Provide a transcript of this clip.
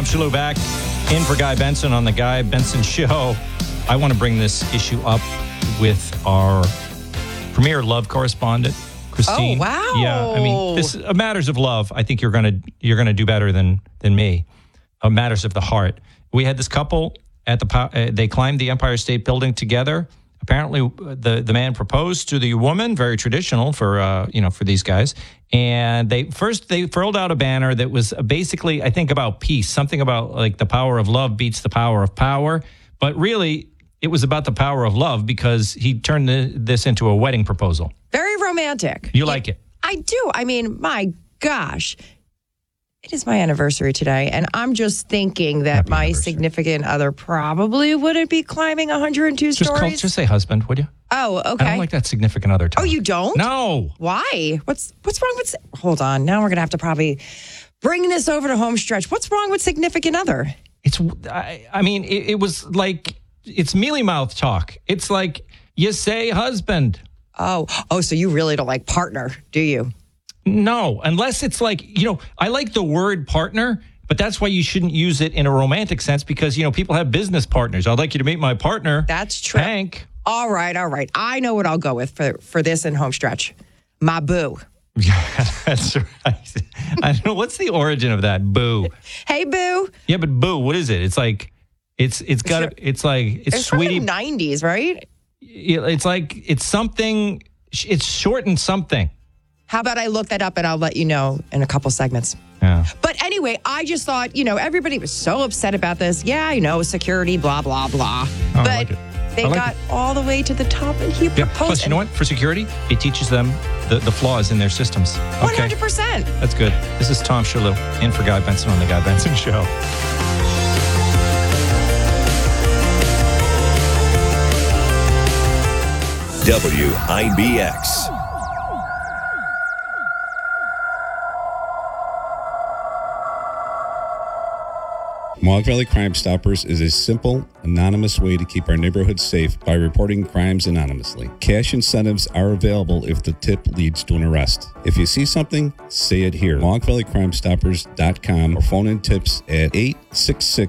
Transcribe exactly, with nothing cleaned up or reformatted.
Tom Shalhoub back in for Guy Benson on the Guy Benson Show. I want to bring this issue up with our premier love correspondent, Christine. Oh, wow. Yeah, I mean, this uh, matters of love. I think you're gonna you're gonna do better than than me. Uh, matters of the heart. We had this couple at the uh, they climbed the Empire State Building together. Apparently, the the man proposed to the woman, very traditional for uh, you know for these guys. And they first they furled out a banner that was basically, I think, about peace, something about like the power of love beats the power of power. But really, it was about the power of love because he turned the, this into a wedding proposal. Very romantic. You like it? I do. I mean, my gosh. It is my anniversary today, and I'm just thinking that Happy my significant other probably wouldn't be climbing one hundred two just stories. Call, just say husband, would you? Oh, okay. I don't like that significant other term. Oh, you don't? No. Why? What's what's wrong with... Hold on. Now we're going to have to probably bring this over to home stretch. What's wrong with significant other? It's, I, I mean, it, it was like, it's mealy mouth talk. It's like, you say husband. Oh, oh, so you really don't like partner, do you? No, unless it's like, you know, I like the word partner, but that's why you shouldn't use it in a romantic sense because, you know, people have business partners. I'd like you to meet my partner. That's true. Hank. All right, all right. I know what I'll go with for, for this in home stretch. My boo. Yeah, that's right. I don't know. What's the origin of that? Boo. Hey, boo. Yeah, but boo, what is it? It's like, it's it's got, It's, it's like, it's, it's sweetie. from the nineties, right? It's like, it's something, it's short and something. How about I look that up and I'll let you know in a couple segments. Yeah. But anyway, I just thought, you know, everybody was so upset about this. Yeah, I know, security, blah, blah, blah. Oh, I but like it. they I like got it. all the way to the top and he Yeah. proposed. Plus, you know what? For security, it teaches them the, the flaws in their systems. Okay. one hundred percent. That's good. This is Tom Shalhoub in for Guy Benson on the Guy Benson Show. W I B X. Mohawk Valley Crime Stoppers is a simple, anonymous way to keep our neighborhoods safe by reporting crimes anonymously. Cash incentives are available if the tip leads to an arrest. If you see something, say it here. Mohawk Valley Crime Stoppers dot com or phone in tips at eight six six,